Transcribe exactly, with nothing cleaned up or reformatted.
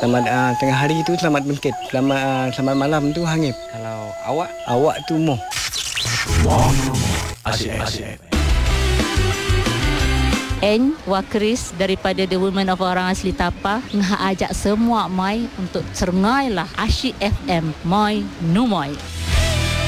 Selamat uh, tengah hari tu selamat bangkit. Selamat uh, selamat malam tu hangip. Kalau awak awak tu moh. Asyik-asyik. N Wakris daripada The Women of Orang Asli Tapa ngah ajak semua mai untuk cerngailah Asyik F M Moi Numoy.